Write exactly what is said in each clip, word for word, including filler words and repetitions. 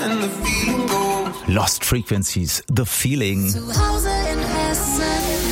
and the feeling goes. Lost Frequencies, The Feeling. Zu Hause in Hessen.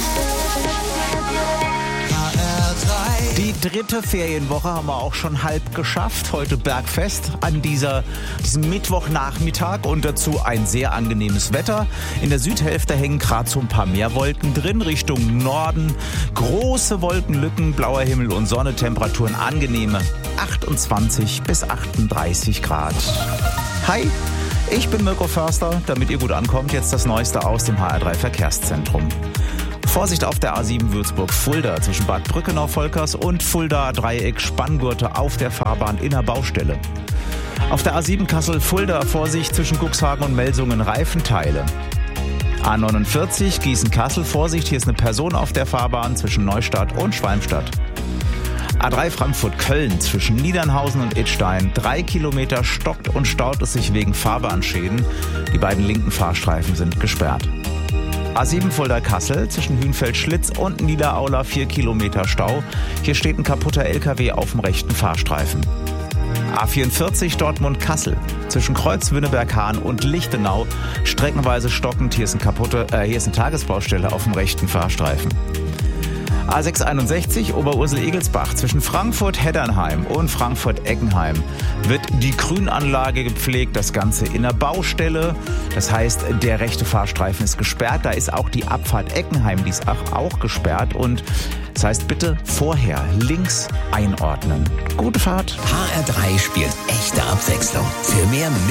Die dritte Ferienwoche haben wir auch schon halb geschafft. Heute Bergfest an dieser, diesem Mittwochnachmittag und dazu ein sehr angenehmes Wetter. In der Südhälfte hängen gerade so ein paar mehr Wolken drin, Richtung Norden. Große Wolkenlücken, blauer Himmel und Sonne, Temperaturen angenehme achtundzwanzig bis achtunddreißig Grad. Hi, ich bin Mirko Förster. Damit ihr gut ankommt, jetzt das Neueste aus dem H R drei Verkehrszentrum. Vorsicht auf der A sieben Würzburg-Fulda zwischen Bad Brückenau-Volkers und Fulda-Dreieck-Spanngurte auf der Fahrbahn in der Baustelle. Auf der A sieben Kassel-Fulda Vorsicht zwischen Cuxhagen und Melsungen Reifenteile. A neunundvierzig Gießen-Kassel Vorsicht, hier ist eine Person auf der Fahrbahn zwischen Neustadt und Schwalmstadt. A drei Frankfurt-Köln zwischen Niedernhausen und Idstein. Drei Kilometer stockt und staut es sich wegen Fahrbahnschäden. Die beiden linken Fahrstreifen sind gesperrt. A sieben Fulda-Kassel zwischen Hünfeld-Schlitz und Niederaula vier Kilometer Stau. Hier steht ein kaputter L K W auf dem rechten Fahrstreifen. A vierundvierzig Dortmund-Kassel zwischen Kreuz-Wünneberg-Hahn und Lichtenau. Streckenweise stockend. Hier ist, ein kaputte, äh, hier ist eine Tagesbaustelle auf dem rechten Fahrstreifen. A sechshunderteinundsechzig Oberursel-Egelsbach zwischen Frankfurt-Heddernheim und Frankfurt-Eckenheim wird die Grünanlage gepflegt, das Ganze in der Baustelle. Das heißt, der rechte Fahrstreifen ist gesperrt. Da ist auch die Abfahrt Eckenheim, die ist auch, auch gesperrt. Und das heißt, bitte vorher links einordnen. Gute Fahrt. H R drei spielt echte Abwechslung. Für mehr